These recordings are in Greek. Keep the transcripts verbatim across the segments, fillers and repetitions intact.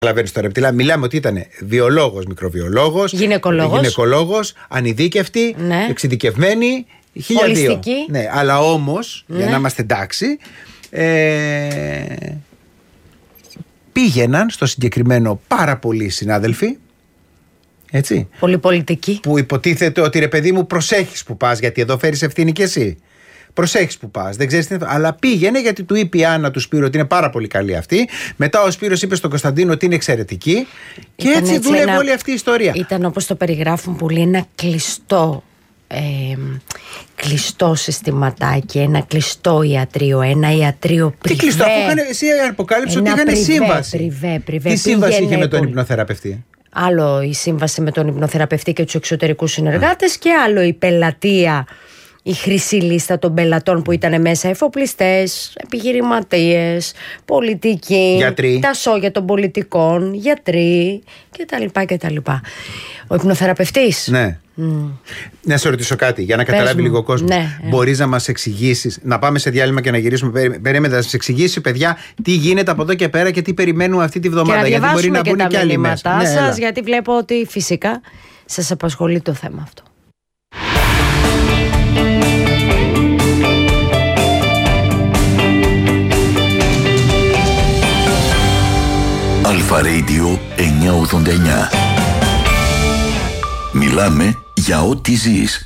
Καταλαβαίνεις τώρα, δηλαδή, μιλάμε ότι ήταν βιολόγος, μικροβιολόγος, γυναικολόγος, γυναικολόγος ανειδίκευτη, ναι. εξειδικευμένη, χίλια δύο. Ναι, αλλά όμως, ναι. για να είμαστε εντάξει, ε, πήγαιναν στο συγκεκριμένο πάρα πολλοί συνάδελφοι. Έτσι. Πολυπολιτικοί. Που υποτίθεται ότι ρε παιδί μου, προσέχεις που πας, γιατί εδώ φέρεις ευθύνη κι εσύ. Προσέχεις που πας, δεν ξέρεις τι είναι. Αλλά πήγαινε γιατί του είπε η Άννα του Σπύρου ότι είναι πάρα πολύ καλή αυτή. Μετά ο Σπύρος είπε στον Κωνσταντίνο ότι είναι εξαιρετική. Και ήταν έτσι, έτσι δούλευε ένα... όλη αυτή η ιστορία. Ήταν όπως το περιγράφουν πολύ, ένα κλειστό. Ε, κλειστό συστηματάκι, ένα κλειστό ιατρείο, ένα ιατρείο πριβέ. Τι κλειστό, αφού είχαν, εσύ αποκάλυψε ότι είχαν σύμβαση. Πριβέ, πριβέ, τι σύμβαση είχε με τον υπνοθεραπευτή? Άλλο η σύμβαση με τον υπνοθεραπευτή και τους εξωτερικούς συνεργάτες, και άλλο η πελατεία, η χρυσή λίστα των πελατών που ήταν μέσα εφοπλιστές, επιχειρηματίες, πολιτικοί, γιατροί, τα σόγια των πολιτικών, γιατροί κτλ. Ο υπνοθεραπευτής. Ναι. Mm. Να σε ρωτήσω κάτι για να Πες καταλάβει μου. λίγο ο κόσμος. Ναι, μπορείς να μας εξηγήσεις, να πάμε σε διάλειμμα και να γυρίσουμε? Περίμενε, να σας εξηγήσει, παιδιά, τι γίνεται από εδώ και πέρα και τι περιμένουμε αυτή τη βδομάδα. Και να γιατί μπορεί να μπουν και άλλοι μέσα. Ναι, σας, γιατί βλέπω ότι φυσικά σας απασχολεί το θέμα αυτό. Αλφα Radio εννιακόσια ογδόντα εννιά. Μιλάμε για ό,τι ζεις.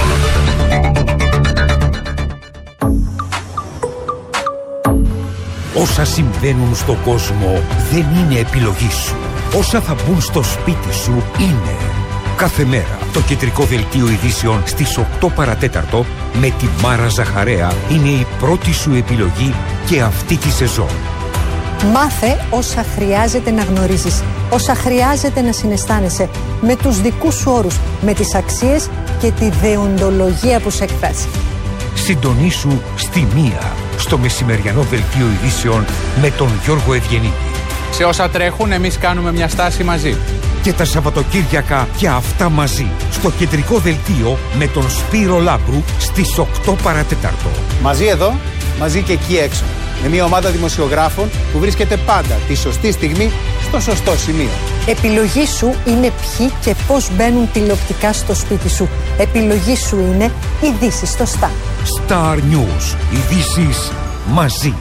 Όσα συμβαίνουν στον κόσμο δεν είναι επιλογή σου. Όσα θα μπουν στο σπίτι σου είναι. Κάθε μέρα το κεντρικό δελτίο ειδήσεων στις οκτώ παρατέταρτο με τη Μάρα Ζαχαρέα είναι η πρώτη σου επιλογή και αυτή τη σεζόν. Μάθε όσα χρειάζεται να γνωρίζεις, όσα χρειάζεται να συναισθάνεσαι, με τους δικούς σου όρους, με τις αξίες και τη δεοντολογία που σε εκφράζει. Συντονίσου στη μία στο μεσημεριανό δελτίο ειδήσεων με τον Γιώργο Ευγενίδη. Σε όσα τρέχουν εμείς κάνουμε μια στάση μαζί. Και τα Σαββατοκύριακα και αυτά μαζί στο κεντρικό δελτίο με τον Σπύρο Λάμπρου στις οκτώ παρατέταρτο. Μαζί εδώ, μαζί και εκεί έξω. Με μια ομάδα δημοσιογράφων που βρίσκεται πάντα τη σωστή στιγμή στο σωστό σημείο. Επιλογή σου είναι ποιοι και πώς μπαίνουν τηλεοπτικά στο σπίτι σου. Επιλογή σου είναι ειδήσεις στο Star. Star News. Ειδήσεις μαζί.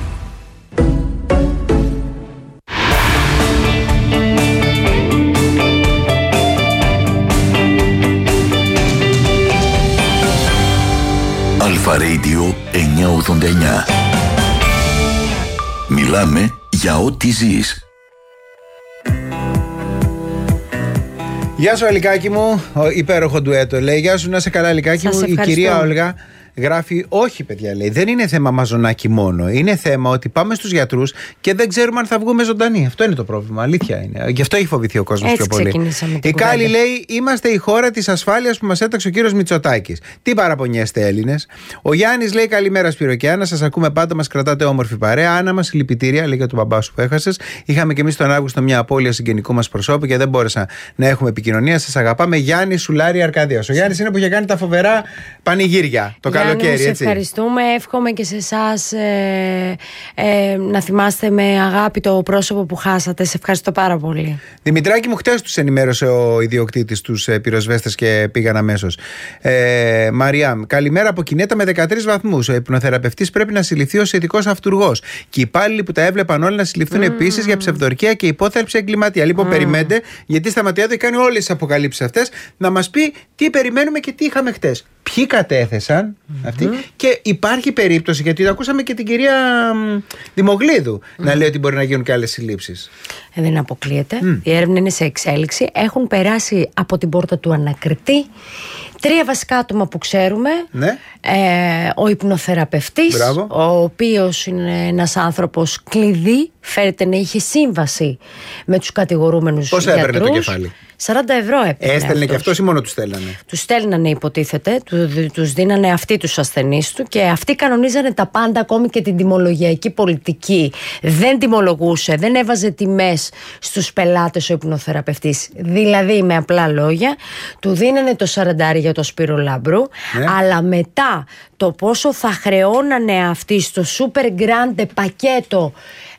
Αλφα Radio εννιακόσια ογδόντα εννιά. Μιλάμε για ό,τι ζεις. Γεια σου Αλικάκη μου, ο υπέροχο ντουέτο λέει. Γεια σου, να είσαι καλά Αλικάκη μου. Η κυρία Όλγα γράφει, όχι παιδιά λέει, δεν είναι θέμα μαζονάκι μόνο. Είναι θέμα ότι πάμε στους γιατρούς και δεν ξέρουμε αν θα βγούμε ζωντανοί. Αυτό είναι το πρόβλημα, αλήθεια είναι. Γι' αυτό έχει φοβηθεί ο κόσμος πιο πολύ. Η Κάλλη λέει, είμαστε η χώρα της ασφάλειας που μας έταξε ο κύριος Μητσοτάκης. Τι παραπονιέστε Έλληνες? Ο Γιάννης λέει, καλημέρα Σπύρο και Άννα, σας ακούμε πάντα, μας κρατάτε όμορφη παρέα. Άννα μας, συλληπιτήρια, λέει για τον μπαμπά σου που έχασες. Είχαμε και εμείς τον Αύγουστο μια απώλεια συγγενικού μας προσώπου και δεν μπόρεσα να έχουμε επικοινωνία. Σας αγαπάμε. Γιάννη Σουλάρη Αρκαδίας. Ο Γιάννης είναι που είχε κάνει τα φοβερά πανηγύρια το καλοκαίρι. Σας ευχαριστούμε. Εύχομαι και σε εσάς ε, ε, να θυμάστε με αγάπη το πρόσωπο που χάσατε. Σε ευχαριστώ πάρα πολύ. Δημητράκη μου, χτες τους ενημέρωσε ο ιδιοκτήτης τους ε, πυροσβέστες και πήγαν αμέσως. Ε, Μαριάμ, καλημέρα από Κινέτα με δεκατρείς βαθμούς. Ο υπνοθεραπευτής πρέπει να συλληφθεί ως ειδικός αυτουργός. Και οι υπάλληλοι που τα έβλεπαν όλοι να συλληφθούν mm. επίσης για ψευδορκία και υπόθαλψη εγκληματία. Λοιπόν, mm. περιμένετε, γιατί στα Ματιάδο κάνει όλες τις αποκαλύψεις αυτές, να μας πει τι περιμένουμε και τι είχαμε χτες. Ποιοι κατέθεσαν mm-hmm. αυτοί, και υπάρχει περίπτωση, γιατί ακούσαμε και την κυρία Δημογλίδου mm-hmm. να λέει ότι μπορεί να γίνουν και άλλες συλλήψεις. Ε, δεν αποκλείεται. Mm. Η έρευνα είναι σε εξέλιξη. Έχουν περάσει από την πόρτα του ανακριτή τρία βασικά άτομα που ξέρουμε. Ναι. Ε, ο υπνοθεραπευτής, Μπράβο. ο οποίος είναι ένας άνθρωπος κλειδί, φέρεται να είχε σύμβαση με τους κατηγορούμενους γιατρούς. Πόσα έπαιρνε το κεφάλι? σαράντα ευρώ έπαιρνε. Έστελνε αυτός. Και αυτός ή μόνο τους στέλνανε? Τους στέλνανε υποτίθεται, τους δίνανε αυτοί τους ασθενείς του και αυτοί κανονίζανε τα πάντα, ακόμη και την τιμολογιακή πολιτική. Δεν τιμολογούσε, δεν έβαζε τιμές στους πελάτες ο υπνοθεραπευτής. Δηλαδή, με απλά λόγια, του δίνανε το σαραντάρι για το Σπύρο Λάμπρου, ναι. αλλά μετά το πόσο θα χρεώνανε αυτοί στο super grande πακέτο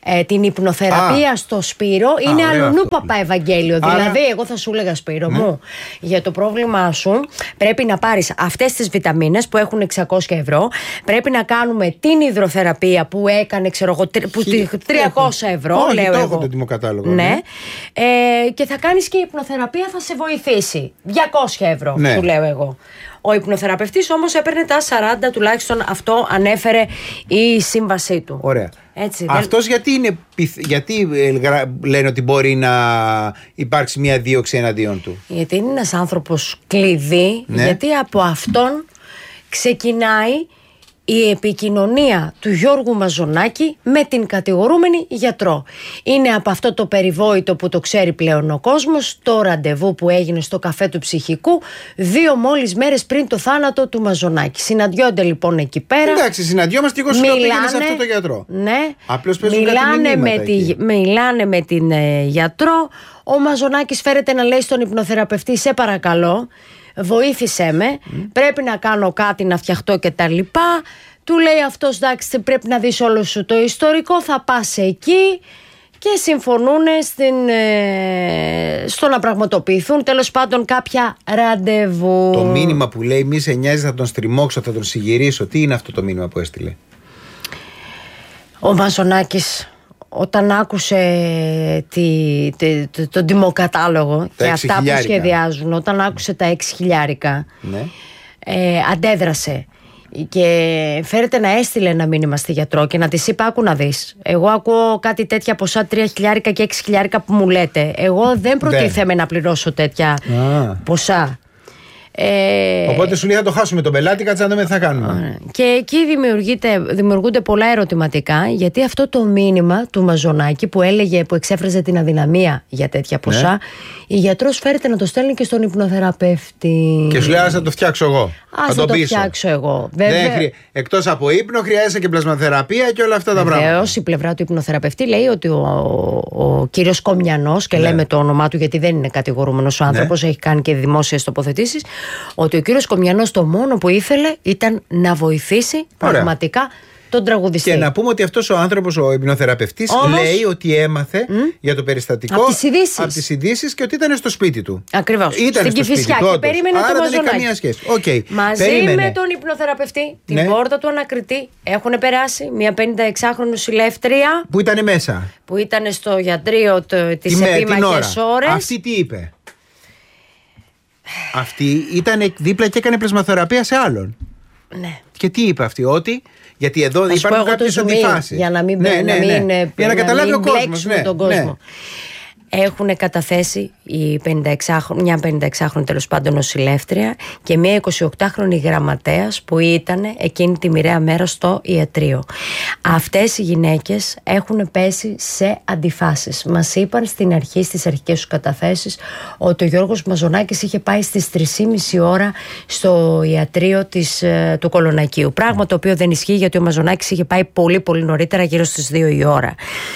ε, την υπνοθεραπεία Α. στο Σπύρο. Α, είναι αλλονού παπά Ευαγγέλιο. Άρα... Δηλαδή, εγώ θα σου έλεγα, Σπύρο ναι. μου, για το πρόβλημά σου πρέπει να πάρεις αυτές τις βιταμίνες που έχουν εξακόσια ευρώ. Πρέπει να κάνουμε την υδροθεραπεία που έκανε, ξέρω εγώ, τριακόσια ευρώ. Όχι, λέω το εγώ. έχω το τιμοκατάλογο. Ναι. ναι. Ε, και θα κάνεις και η υπνοθεραπεία, θα σε βοηθήσει. διακόσια ευρώ, ναι. σου λέω εγώ. Ο υπνοθεραπευτής όμως έπαιρνε τα σαράντα, τουλάχιστον αυτό ανέφερε η σύμβασή του. Ωραία. Έτσι, Αυτός δεν... γιατί, είναι, γιατί λένε ότι μπορεί να υπάρξει μια δίωξη εναντίον του? Γιατί είναι ένας άνθρωπος κλειδί, ναι. γιατί από αυτόν ξεκινάει η επικοινωνία του Γιώργου Μαζονάκη με την κατηγορούμενη γιατρό. Είναι από αυτό το περιβόητο που το ξέρει πλέον ο κόσμος, το ραντεβού που έγινε στο καφέ του ψυχικού δύο μόλις μέρες πριν το θάνατο του Μαζονάκη. Συναντιόνται λοιπόν εκεί πέρα. Εντάξει, συναντιόμαστε και εγώ σου λέω πήγαινε σε αυτό το γιατρό. Ναι, απλώς παίζουν μιλάνε, κάτι με τη, μιλάνε με την ε, γιατρό. Ο Μαζονάκης φέρεται να λέει στον υπνοθεραπευτή, σε παρακαλώ, βοήθησέ με, mm. πρέπει να κάνω κάτι να φτιαχτώ και τα λοιπά. Του λέει αυτός, εντάξει, πρέπει να δεις όλο σου το ιστορικό, θα πας εκεί. Και συμφωνούν στην, ε, στο να πραγματοποιηθούν τέλος πάντων κάποια ραντεβού. Το μήνυμα που λέει μη σε νοιάζει, θα τον στριμώξω, θα τον συγυρίσω, τι είναι αυτό το μήνυμα που έστειλε? Ο Μαζονάκης όταν άκουσε τη, τη, τη, τον τιμοκατάλογο και αυτά που σχεδιάζουν, όταν άκουσε τα έξι χιλιάρικα, ναι. ε, αντέδρασε και φέρεται να έστειλε ένα μήνυμα στη γιατρό και να της είπε, άκου να δεις, εγώ ακούω κάτι τέτοια ποσά, τρία χιλιάρικα και έξι χιλιάρικα που μου λέτε, εγώ δεν προτίθεμαι να πληρώσω τέτοια Α. ποσά. Ε... Οπότε σου λέει θα το χάσουμε τον πελάτη, κάτσε να δούμε τι θα κάνουμε. Και εκεί δημιουργούνται πολλά ερωτηματικά, γιατί αυτό το μήνυμα του Μαζονάκη που έλεγε, που εξέφραζε την αδυναμία για τέτοια ποσά, ναι. η γιατρός φέρεται να το στέλνει και στον υπνοθεραπευτή. Και σου λέει ας θα το φτιάξω εγώ. Ας θα το πίσω. φτιάξω εγώ. Χρει... Εκτός από ύπνο χρειάζεται και πλασματεραπεία και όλα αυτά τα πράγματα. Βεβαίως η πλευρά του υπνοθεραπευτή λέει ότι ο, ο, ο κύριος Κομιανός, και ναι. λέμε το όνομά του γιατί δεν είναι κατηγορούμενος ο άνθρωπος, ναι. έχει κάνει και δημόσιες τοποθετήσεις, ότι ο κύριος Κομιανός το μόνο που ήθελε ήταν να βοηθήσει Ωραία. πραγματικά τον τραγουδιστή. Και να πούμε ότι αυτός ο άνθρωπος, ο υπνοθεραπευτής, Όμως, λέει ότι έμαθε mm, για το περιστατικό από τις ειδήσεις και ότι ήταν στο σπίτι του. Ακριβώς. Ήταν στην Κηφισιά και περίμενε Άρα το δεν Μαζονάκη. Έχει καμία σχέση. Okay. Μαζί περίμενε. με τον υπνοθεραπευτή, την ναι. πόρτα του ανακριτή, έχουν περάσει μια πενηνταεξάχρονη νοσηλεύτρια. Που ήταν μέσα. Που ήταν στο γιατρείο τις επίμαχες ώρες. Αυτή τι είπε? Αυτή ήταν δίπλα και έκανε πλασματοθεραπεία σε άλλον. Ναι. Και τι είπε αυτή? Ότι γιατί εδώ Ας υπάρχουν κάποιες αντιφάσεις. Για να μην, ναι, ναι, ναι. να μην, για να, να καταλάβει ο κόσμος. Ναι, τον κόσμο. Ναι. Έχουν καταθέσει η πενηνταεξάχρονη, μια πενηνταεξάχρονη τέλος πάντων νοσηλεύτρια και μια εικοσιοκτάχρονη γραμματέας που ήταν εκείνη τη μοιραία μέρα στο ιατρείο. Αυτές οι γυναίκες έχουν πέσει σε αντιφάσεις. Μας είπαν στην αρχή, στις αρχικές τους καταθέσεις, ότι ο Γιώργος Μαζονάκης είχε πάει στις τρεις και μισή ώρα στο ιατρείο της, του Κολονακίου. Πράγμα το οποίο δεν ισχύει, γιατί ο Μαζονάκης είχε πάει πολύ πολύ νωρίτερα, γύρω στις δύο η ώρα.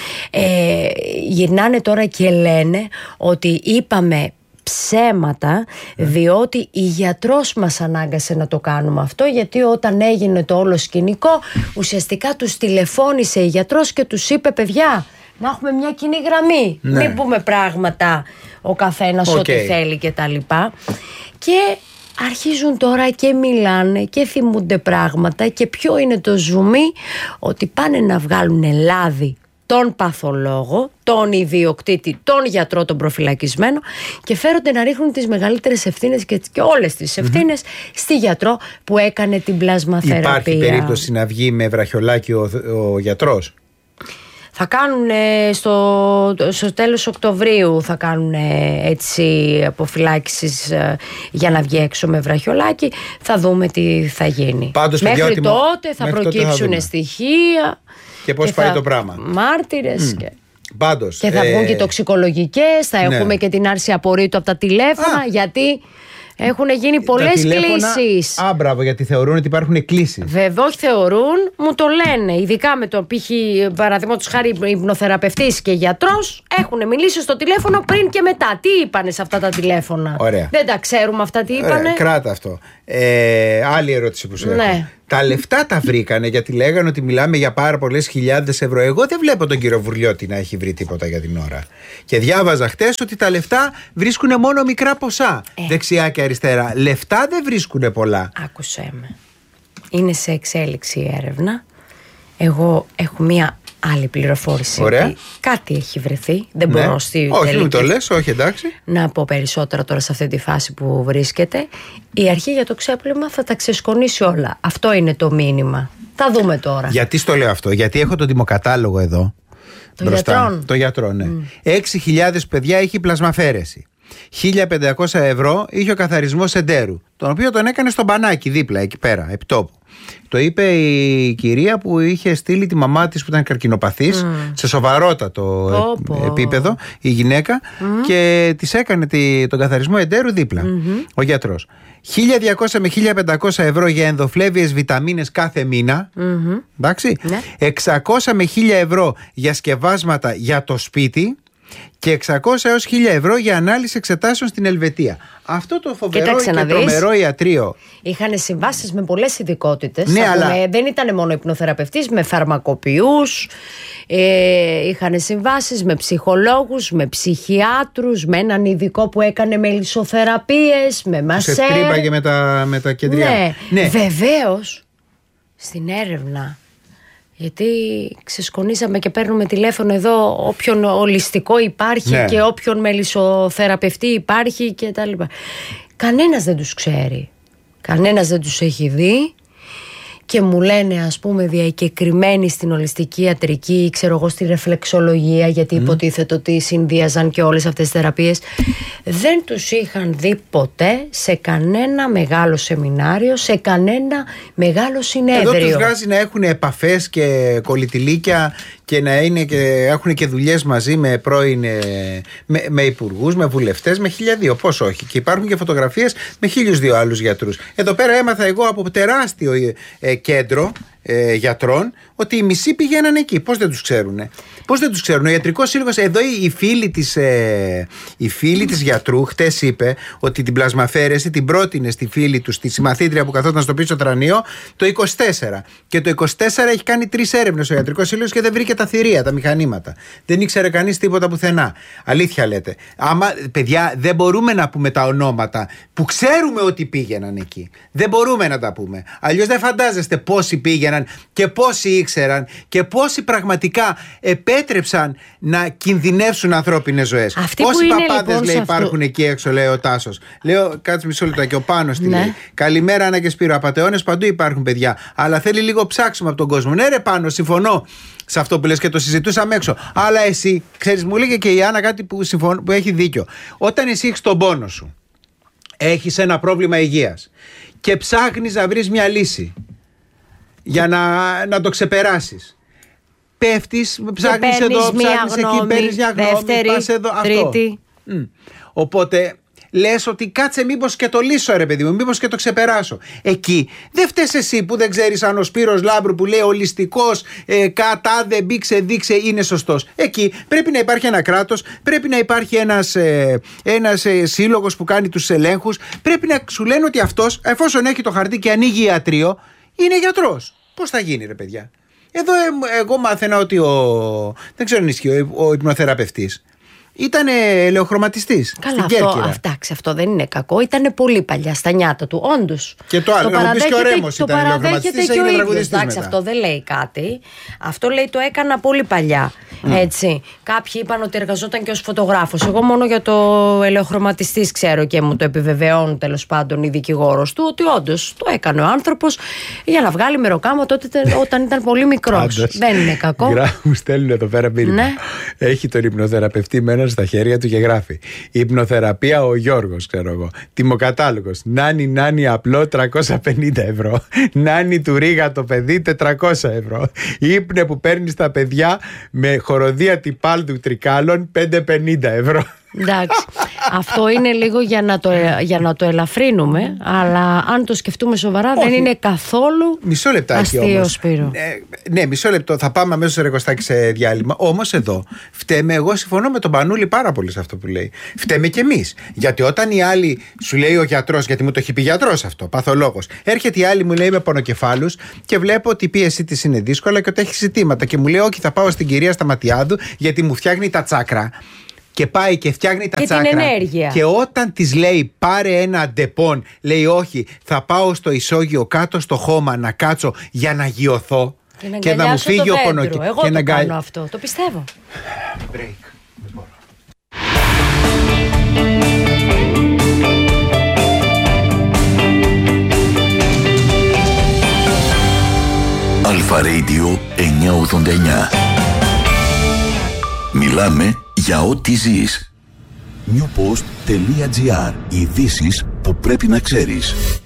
Ε, γυρνάνε τώρα και λένε ότι είπαμε ψέματα, διότι η γιατρός μας ανάγκασε να το κάνουμε αυτό, γιατί όταν έγινε το όλο σκηνικό ουσιαστικά τους τηλεφώνησε η γιατρός και τους είπε, παιδιά, να έχουμε μια κοινή γραμμή, ναι. μην πούμε πράγματα ο καθένας okay. ό,τι θέλει και τα λοιπά. Και αρχίζουν τώρα και μιλάνε και θυμούνται πράγματα, και ποιο είναι το ζουμί? Ότι πάνε να βγάλουν λάδι τον παθολόγο, τον ιδιοκτήτη, τον γιατρό, τον προφυλακισμένο, και φέρονται να ρίχνουν τις μεγαλύτερες ευθύνες και, και όλες τις ευθύνες mm-hmm. στη γιατρό που έκανε την πλασμαθεραπεία. Υπάρχει περίπτωση να βγει με βραχιολάκι ο, ο γιατρός? Θα κάνουν στο, στο τέλος Οκτωβρίου θα κάνουν έτσι αποφυλάκησης για να βγει έξω με βραχιολάκι. Θα δούμε τι θα γίνει. Πάντως, μέχρι παιδιά, τότε θα μέχρι προκύψουν τότε θα στοιχεία και πώς πάει το πράγμα. Μάρτυρες mm. και... Πάντως, και θα ε... βγουν και τοξικολογικές. Θα ναι. έχουμε και την άρση απορρίτου από τα τηλέφωνα. Α. Γιατί έχουν γίνει πολλές κλήσεις. Α, μπράβο, γιατί θεωρούν ότι υπάρχουν κλήσεις. Βέβαια, όχι θεωρούν, μου το λένε. Ειδικά με τον π.χ. παραδείγματος χάρη υπνοθεραπευτής και γιατρός, έχουν μιλήσει στο τηλέφωνο πριν και μετά. Τι είπανε σε αυτά τα τηλέφωνα? Ωραία. Δεν τα ξέρουμε αυτά τι είπανε. Ωραία, κράτα αυτό. Ε, άλλη ερώτηση που σου έχω. Ναι. Τα λεφτά τα βρήκανε γιατί λέγανε ότι μιλάμε για πάρα πολλές χιλιάδες ευρώ. Εγώ δεν βλέπω τον κύριο Βουρλιώτη να έχει βρει τίποτα για την ώρα. Και διάβαζα χτες ότι τα λεφτά βρίσκουν μόνο μικρά ποσά. Ε. Δεξιά και αριστερά. Λεφτά δεν βρίσκουν πολλά. Άκουσέ με. Είναι σε εξέλιξη η έρευνα. Εγώ έχω μία άλλη πληροφόρηση. Ωραία. Ότι κάτι έχει βρεθεί. Δεν ναι. μπορώ στη όχι, τελική μην το λες, όχι εντάξει. να πω περισσότερα τώρα σε αυτή τη φάση που βρίσκεται. Η αρχή για το ξέπλυμα θα τα ξεσκονίσει όλα. Αυτό είναι το μήνυμα. Θα δούμε τώρα. Γιατί στο λέω αυτό? Γιατί έχω τον τιμοκατάλογο εδώ. Το γιατρών. Το γιατρό, ναι. Mm. έξι χιλιάδες παιδιά είχε πλασμαφέρεση. χίλια πεντακόσια ευρώ είχε ο καθαρισμός εντέρου, τον οποίο τον έκανε στο μπανάκι δίπλα, εκεί πέρα, επί τόπου. Το είπε η κυρία που είχε στείλει τη μαμά της που ήταν καρκινοπαθής mm. σε σοβαρότατο oh, επίπεδο, η γυναίκα, mm. και της έκανε τη, τον καθαρισμό εντέρου δίπλα mm-hmm. ο γιατρός. χίλια διακόσια με χίλια πεντακόσια ευρώ για ενδοφλέβιες βιταμίνες κάθε μήνα. Mm-hmm. Εντάξει. Ναι. εξακόσια με χίλια ευρώ για σκευάσματα για το σπίτι. Και εξακόσια έως χίλια ευρώ για ανάλυση εξετάσεων στην Ελβετία. Αυτό το φοβερό και τρομερό ιατρείο. Είχαν συμβάσεις με πολλές ειδικότητες. Ναι, αλλά... πούμε, δεν ήταν μόνο υπνοθεραπευτής, με φαρμακοποιούς. Ε, είχαν συμβάσεις με ψυχολόγους, με ψυχιάτρους, με έναν ειδικό που έκανε μελισσοθεραπείες, με μασέρ. Σε τρύπαγε με τα, με τα κεντριά. Ναι, ναι. Βεβαίως στην έρευνα. Γιατί ξεσκονίζαμε και παίρνουμε τηλέφωνο εδώ όποιον ολιστικό υπάρχει ναι. και όποιον μελισσοθεραπευτή υπάρχει και τα λοιπά. Κανένας δεν τους ξέρει. Κανένας δεν τους έχει δει. Και μου λένε, ας πούμε, διακεκριμένοι στην ολιστική ιατρική, ξέρω εγώ, στη ρεφλεξολογία, γιατί mm. υποτίθεται ότι συνδύαζαν και όλες αυτές τις θεραπείες, δεν τους είχαν δει ποτέ σε κανένα μεγάλο σεμινάριο, σε κανένα μεγάλο συνέδριο. Εδώ τους βγάζει να έχουν επαφές και κολλητηλίκια και να είναι και, έχουν και δουλειές μαζί με πρώην με, με υπουργούς, με βουλευτές, με χίλια δύο. Πώς όχι. Και υπάρχουν και φωτογραφίες με χίλιους δύο άλλους γιατρούς. Εδώ πέρα έμαθα εγώ από τεράστιο ε, κέντρο ε, γιατρών ότι οι μισοί πηγαίναν εκεί. Πώς δεν τους ξέρουνε? Πώς δεν τους ξέρουν? Ο Ιατρικός Σύλλογος, εδώ η, η, φίλη της, ε, η φίλη της γιατρού χτες είπε ότι την πλασμαφέρεση την πρότεινε στη φίλη του, στη συμμαθήτρια που καθόταν στο πίσω τρανίο, το είκοσι τέσσερα. Και το είκοσι τέσσερα έχει κάνει τρεις έρευνες ο Ιατρικός Σύλλογος και δεν βρήκε τα θηρία, τα μηχανήματα. Δεν ήξερε κανείς τίποτα πουθενά. Αλήθεια λέτε. Άμα, παιδιά, δεν μπορούμε να πούμε τα ονόματα που ξέρουμε ότι πήγαιναν εκεί. Δεν μπορούμε να τα πούμε. Αλλιώς δεν φαντάζεστε πόσοι πήγαιναν και πόσοι ήξεραν και πόσοι πραγματικά επέτρεψαν να κινδυνεύσουν ανθρώπινες ζωές. Αυτοί πόσοι παπάδες λοιπόν, λέει υπάρχουν αυτό... εκεί έξω, λέει ο Τάσος. Λέω, κάτσε μισό λεπτό, και ο Πάνος τι ναι. λέει. Καλημέρα, Άννα και Σπύρο. Απατεώνες παντού υπάρχουν, παιδιά. Αλλά θέλει λίγο ψάξιμο από τον κόσμο. Ναι, ρε Πάνο, συμφωνώ σε αυτό που λες και το συζητούσαμε έξω. Αλλά εσύ, ξέρεις, μου λέγε και η Άννα κάτι που, συμφων... που έχει δίκιο. Όταν εσύ έχεις τον πόνο σου, έχεις ένα πρόβλημα υγείας και ψάχνεις να βρεις μια λύση για να, να το ξεπεράσεις, πέφτεις, ψάχνεις εδώ, ψάχνεις εκεί, παίρνεις μια γνώμη, δεύτερη, πας εδώ, τρίτη. Αυτό. Mm. Οπότε λες ότι κάτσε μήπως και το λύσω, ρε παιδί μου, μήπως και το ξεπεράσω. Εκεί δεν φταίς εσύ που δεν ξέρεις αν ο Σπύρος Λάμπρου που λέει ολιστικός, ε, κατάδε, μπήξε, δείξε είναι σωστός. Εκεί πρέπει να υπάρχει ένα κράτος, πρέπει να υπάρχει ένας, ε, ένας ε, σύλλογος που κάνει τους ελέγχους. Πρέπει να σου λένε ότι αυτός, εφόσον έχει το χαρτί και ανοίγει ιατρείο, είναι γιατρός. Πώς θα γίνει, ρε παιδιά? Εδώ ε, εγώ μάθαινα ότι ο, δεν ξέρω αν ισχύει, ο, ο υπνοθεραπευτής ήταν ελαιοχρωματιστής. Καλά, αυτό, αυτάξε, αυτό δεν είναι κακό. Ήταν πολύ παλιά στα νιάτα του, όντως. Και το άλλο, να μου πεις και ο Ρέμος ήταν ελαιοχρωματιστής, έγινε τραγουδιστής μετά. Εντάξει, αυτό δεν λέει κάτι. Αυτό λέει το έκανα πολύ παλιά. Mm. Έτσι. Κάποιοι είπαν ότι εργαζόταν και ως φωτογράφος. Εγώ μόνο για το ελαιοχρωματιστής ξέρω και μου το επιβεβαιώνουν τέλος πάντων η δικηγόρος του ότι όντως το έκανε ο άνθρωπος για να βγάλει μεροκάμα τότε όταν ήταν πολύ μικρός. Δεν είναι κακό. Μου στέλνουν εδώ πέρα μήνυμα. Ναι. Έχει τον υπνοθεραπευτή με έναν στα χέρια του και γράφει: υπνοθεραπεία ο Γιώργος, ξέρω εγώ. Τιμοκατάλογος. Νάνι, νάνι, απλό τριακόσια πενήντα ευρώ. Νάνι του Ρίγα το παιδί τετρακόσια ευρώ. Ύπνε που παίρνει στα παιδιά με χοροδία τυπάλδου τρικάλων πεντακόσια πενήντα ευρώ. Εντάξει, αυτό είναι λίγο για να, το, για να το ελαφρύνουμε, αλλά αν το σκεφτούμε σοβαρά, όχι, δεν είναι καθόλου μισό λεπτάκι αστείο, όμως. Σπύρο. Ε, ναι, μισό λεπτό, θα πάμε αμέσως σε εργοστάκι σε διάλειμμα. Όμως εδώ φταίμε, εγώ συμφωνώ με τον Πανούλη πάρα πολύ σε αυτό που λέει. Φταίμε κι εμείς. Γιατί όταν η άλλη σου λέει ο γιατρός, γιατί μου το έχει πει γιατρός αυτό, παθολόγος, έρχεται η άλλη μου λέει με πονοκεφάλους και βλέπω ότι η πίεσή της είναι δύσκολα και ότι έχει ζητήματα. Και μου λέει, όχι, θα πάω στην κυρία Σταματιάδου γιατί μου φτιάχνει τα τσάκρα. Και πάει και φτιάχνει τα και τσάκρα. Την ενέργεια. Και όταν της λέει πάρε ένα αντεπών, λέει όχι, θα πάω στο ισόγειο κάτω στο χώμα να κάτσω για να γειωθώ και να, και να μου φύγει ο πονοκέφαλος. Εγώ και το να κάνω αυτό, το πιστεύω. Break. Αλφα Radio εννιακόσια ογδόντα εννιά. Μιλάμε για ό,τι ζεις. newpost.gr. Ειδήσεις που πρέπει να ξέρεις.